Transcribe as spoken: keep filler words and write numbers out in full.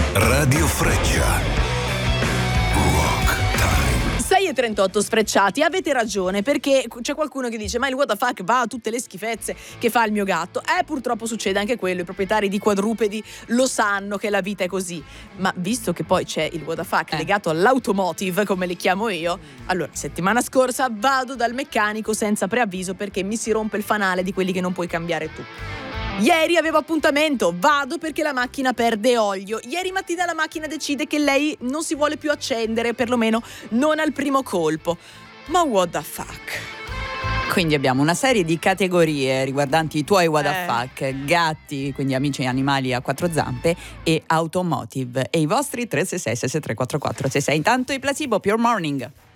Radio Freccia. sei e trentotto Sfrecciati, avete ragione, perché c'è qualcuno che dice ma il what the fuck va a tutte le schifezze che fa il mio gatto. Eh, purtroppo succede anche quello, i proprietari di quadrupedi lo sanno che la vita è così. Ma visto che poi c'è il what the fuck eh. legato all'automotive, come li chiamo io, allora settimana scorsa vado dal meccanico senza preavviso perché mi si rompe il fanale di quelli che non puoi cambiare tu. Ieri avevo appuntamento, vado perché la macchina perde olio. Ieri mattina la macchina decide che lei non si vuole più accendere, perlomeno non al primo colpo. Ma what the fuck? Quindi abbiamo una serie di categorie riguardanti i tuoi what the Eh. fuck, gatti, quindi amici animali a quattro zampe, e automotive. E i vostri tre sei sei sei sei tre quattro quattro sei sei. Intanto i placebo, Pure Morning.